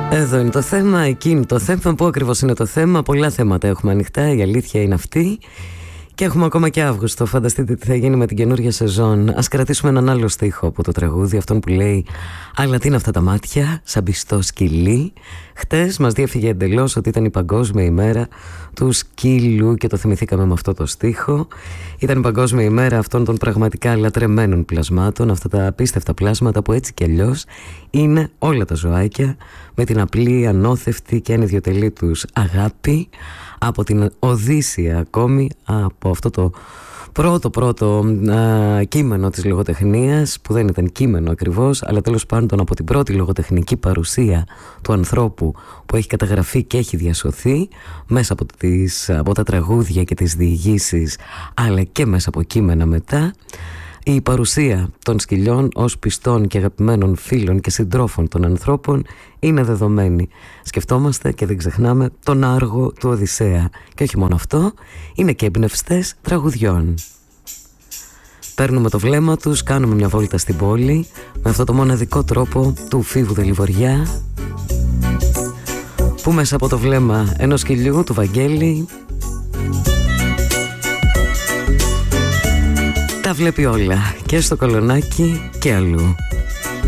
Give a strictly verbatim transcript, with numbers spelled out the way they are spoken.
Εδώ είναι το θέμα, εκεί είναι το θέμα. Πού ακριβώς είναι το θέμα? Πολλά θέματα έχουμε ανοιχτά, η αλήθεια είναι αυτή. Και έχουμε ακόμα και Αύγουστο. Φανταστείτε τι θα γίνει με την καινούργια σεζόν. Ας κρατήσουμε έναν άλλο στίχο από το τραγούδι, αυτόν που λέει «Αλλά τι είναι αυτά τα μάτια, σαν πιστό σκυλί». Χτες μας διέφυγε εντελώς ότι ήταν η Παγκόσμια ημέρα του σκύλου και το θυμηθήκαμε με αυτό το στίχο. Ήταν η Παγκόσμια ημέρα αυτών των πραγματικά λατρεμένων πλασμάτων, αυτά τα απίστευτα πλάσματα που έτσι κι αλλιώς είναι όλα τα ζωάκια, με την απλή, ανώθευτη και ανιδιοτελή τους αγάπη, από την Οδύσσεια ακόμη, από αυτό το πρώτο πρώτο α, κείμενο της λογοτεχνίας, που δεν ήταν κείμενο ακριβώς, αλλά τέλος πάντων από την πρώτη λογοτεχνική παρουσία του ανθρώπου που έχει καταγραφεί και έχει διασωθεί μέσα από, τις, από τα τραγούδια και τις διηγήσεις, αλλά και μέσα από κείμενα μετά. Η παρουσία των σκυλιών ως πιστών και αγαπημένων φίλων και συντρόφων των ανθρώπων είναι δεδομένη. Σκεφτόμαστε και δεν ξεχνάμε τον Άργο του Οδυσσέα. Και όχι μόνο αυτό, είναι και εμπνευστές τραγουδιών. Παίρνουμε το βλέμμα τους, κάνουμε μια βόλτα στην πόλη με αυτό το μοναδικό τρόπο του Φίβου Δελιβοριά, που μέσα από το βλέμμα ενός σκυλιού, του Βαγγέλη, τα βλέπει όλα, και στο Κολονάκι και αλλού.